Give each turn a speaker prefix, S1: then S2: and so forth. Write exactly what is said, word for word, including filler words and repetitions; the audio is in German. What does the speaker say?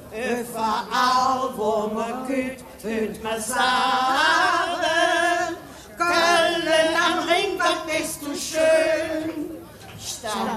S1: Überall, wo man geht, hört man sagen, Köln am Ring, was bist du schön. Stamm